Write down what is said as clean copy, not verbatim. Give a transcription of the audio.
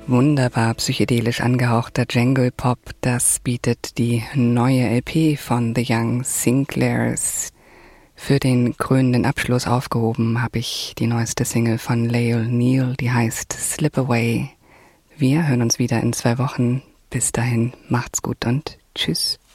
Wunderbar psychedelisch angehauchter Jangle Pop, das bietet die neue LP von The Young Sinclairs. Für den krönenden Abschluss aufgehoben habe ich die neueste Single von Lael Neal, die heißt Slip Away. Wir hören uns wieder in 2 Wochen. Bis dahin, macht's gut und tschüss.